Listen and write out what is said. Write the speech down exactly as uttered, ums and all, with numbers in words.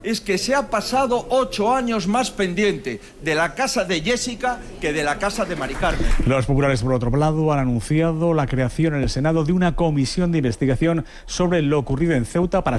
Es que se ha pasado ocho años más pendiente de la casa de Jessica que de la casa de Mari Carmen. Los populares, por otro lado, han anunciado la creación en el Senado de una comisión de investigación sobre lo ocurrido en Ceuta para